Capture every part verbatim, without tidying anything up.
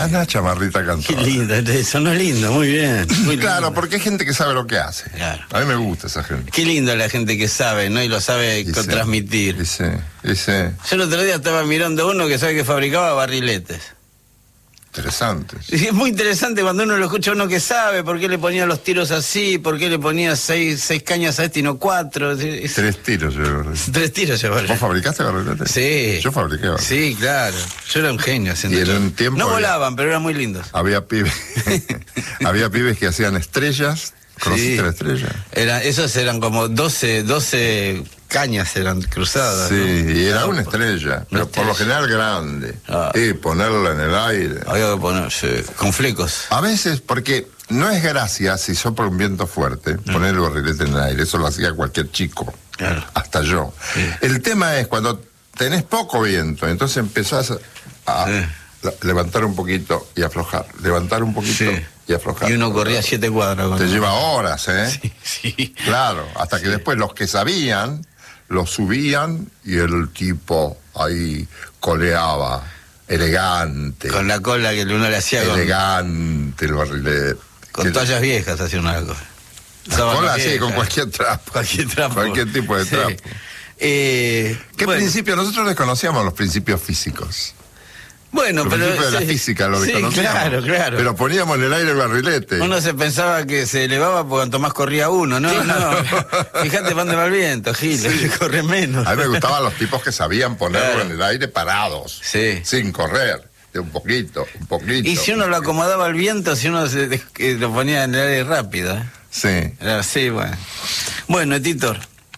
Ana Chamarrita Cantora. Qué lindo, eso no es lindo, muy bien. Muy Claro, lindo. porque hay gente que sabe lo que hace. Claro. A mí me gusta esa gente. Qué lindo la gente que sabe, ¿no? Y lo sabe Y co- sí, transmitir. y sí, y sí. Yo el otro día estaba mirando uno que sabe que fabricaba barriletes. Interesante. Y es muy interesante cuando uno lo escucha, uno que sabe por qué le ponía los tiros así, por qué le ponía seis, seis cañas a este y no cuatro. Es- Tres tiros yo. Tres tiros llevaba. ¿Vos fabricaste barriletes? Sí. Yo fabriqué barriletes. Sí, claro. Yo era un genio haciendo Y en eso. un tiempo No había- volaban, pero eran muy lindos. Había pibes, había pibes que hacían estrellas. ¿Conociste Sí. la estrella? Era, esos eran como doce, doce cañas eran cruzadas. Sí, ¿no? y era Ah, una estrella, pero por lo estrella. general grande. Ah. Y ponerla en el aire. Había que ponerse con flecos. A veces, porque no es gracia si sopla un viento fuerte, poner el barrilete en el aire. Eso lo hacía cualquier chico, Claro. hasta yo. Sí. El tema es cuando tenés poco viento, entonces empezás a, a Sí. la- levantar un poquito y aflojar, levantar un poquito Sí. y aflojar. Y uno corría siete cuadras. Con Te eso. lleva horas, ¿eh? Sí, sí. Claro, hasta que Sí. después los que sabían, lo subían y el tipo ahí coleaba, elegante, Con la cola que uno le hacía con, elegante el barrilete. con Que- toallas viejas, hacía una cosa. la Sábanas cola, sí, viejas. con cualquier trapo. Cualquier trapo. Cualquier tipo de Sí. trapo. Eh, ¿Qué bueno, principio? Nosotros desconocíamos los principios físicos. Bueno, Los pero... principios de sí, la física lo sí, desconocíamos. claro, claro. Pero poníamos en el aire el barrilete. Uno se pensaba que se elevaba por cuanto más corría uno, ¿no? Claro. No. Fíjate dónde va el viento, Gil, Sí. corre menos. A mí me gustaban los tipos que sabían ponerlo Claro. en el aire parados, Sí. sin correr, de un poquito, un poquito. Y si uno lo acomodaba al viento, si uno se, des- que lo ponía en el aire rápido, ¿eh? Sí. Era así, bueno. Bueno, Titor,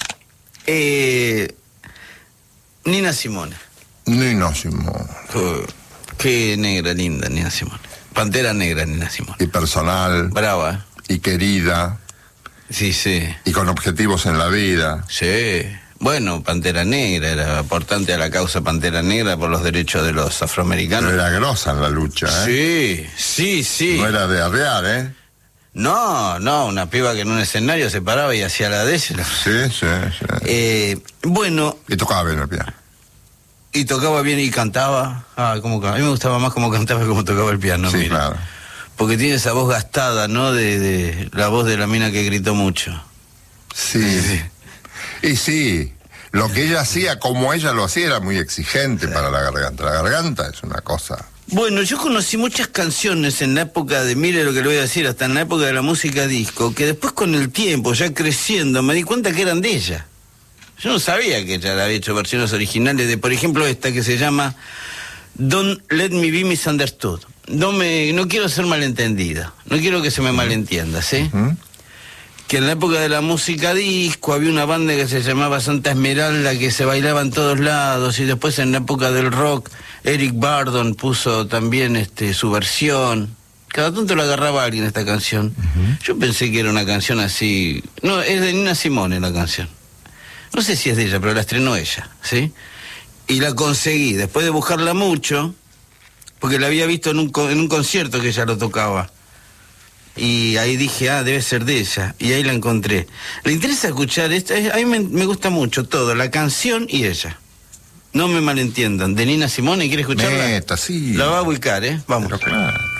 eh, Nina Simone. Nina Simone. Oh, qué negra linda, Nina Simone. Pantera negra, Nina Simone. Y personal, Brava, ¿eh? y querida, Sí, sí. y con objetivos en la vida. Sí. Bueno, Pantera Negra, era aportante a la causa Pantera Negra por los derechos de los Pero afroamericanos. era grosa en la lucha, ¿eh? Sí, sí, sí. No era de arrear, ¿eh? No, no, una piba que en un escenario se paraba y hacía la de ella. Sí, sí, sí. Eh, bueno, Y tocaba bien el piano. y tocaba bien y cantaba. Ah, cómo ca- a mí me gustaba más cómo cantaba que cómo tocaba el piano. Sí, mira. claro. Porque tiene esa voz gastada, ¿no? De, de la voz de la mina que gritó mucho. Sí. Sí. Y sí, lo que ella hacía, como ella lo hacía, era muy exigente para la garganta. La garganta es una cosa. Bueno, yo conocí muchas canciones en la época de, mire lo que le voy a decir, hasta en la época de la música disco, que después con el tiempo, ya creciendo, me di cuenta que eran de ella. Yo no sabía que ella había hecho versiones originales de, por ejemplo, esta que se llama Don't Let Me Be Misunderstood. No me, no quiero ser malentendida, no quiero que se me malentienda, ¿sí? ¿Mm? Que en la época de la música disco había una banda que se llamaba Santa Esmeralda que se bailaba en todos lados, y después en la época del rock Eric Burdon puso también este su versión. Cada tanto lo agarraba alguien esta canción. Uh-huh. Yo pensé que era una canción así. No, es de Nina Simone la canción. No sé si es de ella, pero la estrenó ella, ¿sí? Y la conseguí, después de buscarla mucho, porque la había visto en un, co- en un concierto que ella lo tocaba. Y ahí dije, ah, debe ser de ella. Y ahí la encontré. ¿Le interesa escuchar esto? Es- A mí me, me gusta mucho todo, la canción y ella. No me malentiendan. De Nina Simone, ¿quiere escucharla? Neta, sí. La va a ubicar, ¿eh? Vamos. Pero claro.